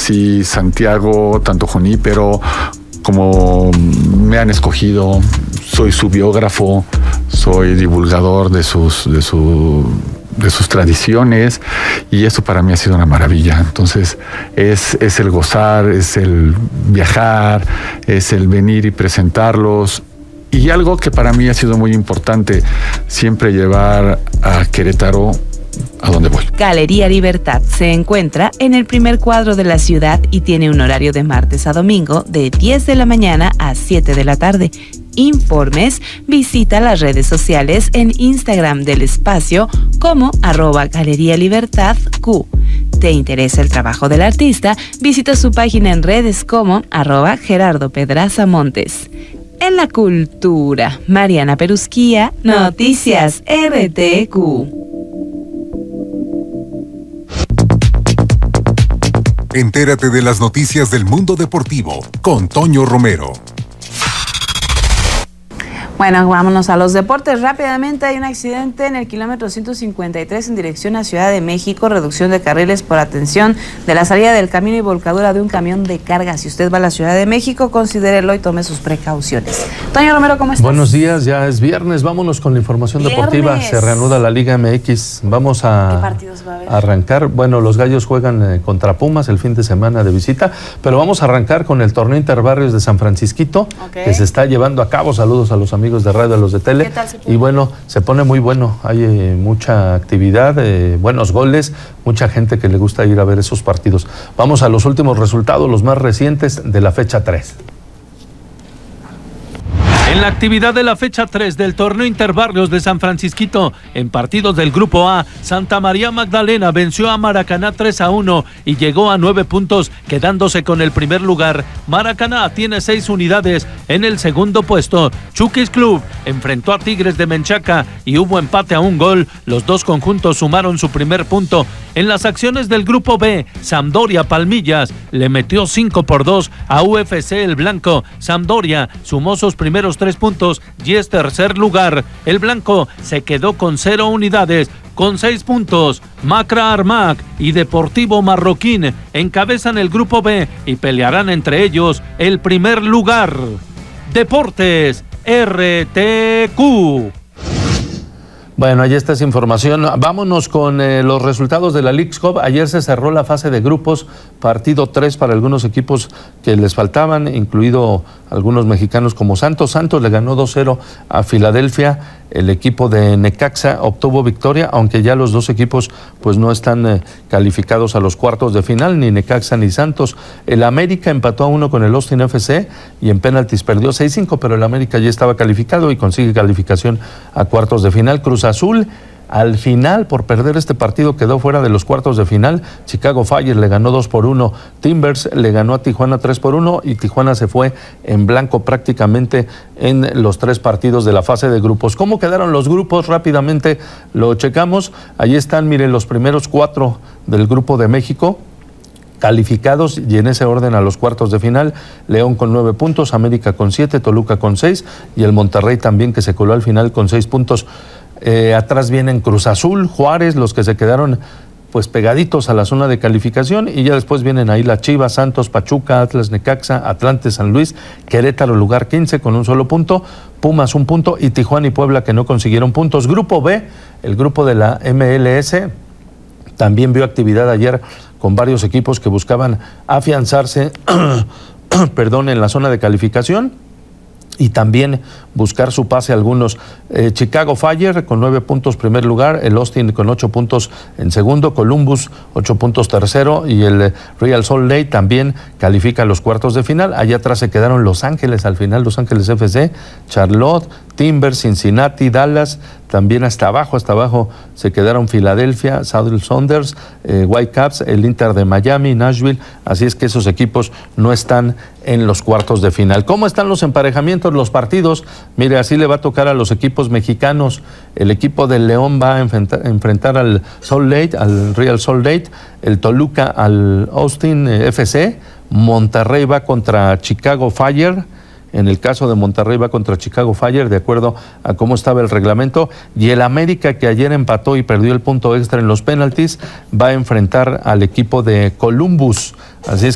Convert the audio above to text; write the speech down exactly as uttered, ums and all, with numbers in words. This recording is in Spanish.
sí, Santiago, tanto Junípero, como me han escogido, soy su biógrafo, soy divulgador de sus, de su, de sus tradiciones, y eso para mí ha sido una maravilla. Entonces es, es el gozar, es el viajar, es el venir y presentarlos. Y algo que para mí ha sido muy importante, siempre llevar a Querétaro a donde voy. Galería Libertad se encuentra en el primer cuadro de la ciudad y tiene un horario de martes a domingo de diez de la mañana a siete de la tarde. Informes, visita las redes sociales en Instagram del espacio como arroba Galería Libertad Q. ¿Te interesa el trabajo del artista? Visita su página en redes como arroba Gerardo Pedraza Montes. En la cultura, Mariana Perusquía, Noticias R T Q. Entérate de las noticias del mundo deportivo con Toño Romero. Bueno, vámonos a los deportes. Rápidamente, hay un accidente en el kilómetro ciento cincuenta y tres en dirección a Ciudad de México, reducción de carriles por atención de la salida del camino y volcadura de un camión de carga. Si usted va a la Ciudad de México, considérelo y tome sus precauciones. Toño Romero, ¿cómo estás? Buenos días, ya es viernes, vámonos con la información viernes. deportiva. Se reanuda la Liga M X, vamos a, ¿Qué partidos va a haber? a arrancar. Bueno, los Gallos juegan eh, contra Pumas el fin de semana de visita, pero vamos a arrancar con el torneo Interbarrios de San Francisquito, okay, que se está llevando a cabo. Saludos a los amigos de radio, a los de tele. ¿Qué tal se pone? Y bueno, se pone muy bueno, hay eh, mucha actividad, eh, buenos goles, mucha gente que le gusta ir a ver esos partidos. Vamos a los últimos resultados, los más recientes de la fecha tres. En la actividad de la fecha tres del torneo Interbarrios de San Francisquito, en partidos del Grupo A, Santa María Magdalena venció a Maracaná tres a uno y llegó a nueve puntos, quedándose con el primer lugar. Maracaná tiene seis unidades. En el segundo puesto, Chuquis Club enfrentó a Tigres de Menchaca y hubo empate a un gol. Los dos conjuntos sumaron su primer punto. En las acciones del Grupo B, Sampdoria Palmillas le metió cinco por dos a U F C El Blanco. Sampdoria sumó sus primeros tres puntos y es tercer lugar. El Blanco se quedó con cero unidades. Con seis puntos, Macra Armac y Deportivo Marroquín encabezan el Grupo B y pelearán entre ellos el primer lugar. Deportes R T Q. Bueno, ahí está esa información. Vámonos con eh, los resultados de la Leagues Cup. Ayer se cerró la fase de grupos, partido tres para algunos equipos que les faltaban, incluido algunos mexicanos como Santos. Santos le ganó dos cero a Filadelfia. El equipo de Necaxa obtuvo victoria, aunque ya los dos equipos pues no están eh, calificados a los cuartos de final, ni Necaxa ni Santos. El América empató a uno con el Austin F C y en penaltis perdió seis cinco, pero el América ya estaba calificado y consigue calificación a cuartos de final. Cruz Azul, al final, por perder este partido, quedó fuera de los cuartos de final. Chicago Fire le ganó dos por uno. Timbers le ganó a Tijuana tres por uno y Tijuana se fue en blanco prácticamente en los tres partidos de la fase de grupos. ¿Cómo quedaron los grupos? Rápidamente lo checamos. Ahí están, miren, los primeros cuatro del Grupo de México calificados y en ese orden a los cuartos de final. León con nueve puntos, América con siete, Toluca con seis y el Monterrey también, que se coló al final con seis puntos. Eh, atrás vienen Cruz Azul, Juárez, los que se quedaron pues pegaditos a la zona de calificación, y ya después vienen ahí la Chivas, Santos, Pachuca, Atlas, Necaxa, Atlante, San Luis, Querétaro lugar quince con un solo punto, Pumas un punto y Tijuana y Puebla que no consiguieron puntos. Grupo B, el grupo de la M L S, también vio actividad ayer con varios equipos que buscaban afianzarse perdón, en la zona de calificación y también buscar su pase a algunos. Eh, Chicago Fire con nueve puntos primer lugar, el Austin con ocho puntos en segundo, Columbus ocho puntos tercero y el Real Salt Lake también califica a los cuartos de final. Allá atrás se quedaron Los Ángeles al final, Los Ángeles F C, Charlotte, Timbers, Cincinnati, Dallas, también hasta abajo, hasta abajo se quedaron Filadelfia, Seattle Sounders, eh, Whitecaps, el Inter de Miami, Nashville, así es que esos equipos no están en los cuartos de final. ¿Cómo están los emparejamientos, los partidos? Mire, así le va a tocar a los equipos mexicanos. El equipo del León va a enfrentar, enfrentar al Salt Lake, al Real Salt Lake, el Toluca al Austin eh, F C, Monterrey va contra Chicago Fire. En el caso de Monterrey va contra Chicago Fire, de acuerdo a cómo estaba el reglamento, y el América, que ayer empató y perdió el punto extra en los penaltis, va a enfrentar al equipo de Columbus. Así es